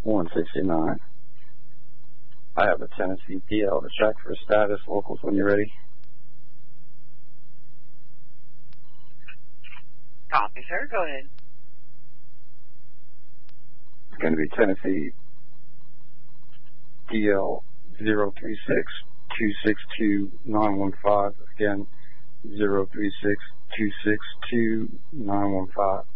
169. I have a Tennessee DL to check for status. Locals when you're ready. Copy, sir. Go ahead. It's going to be Tennessee DL 036-262-915. Again, 036-262-915.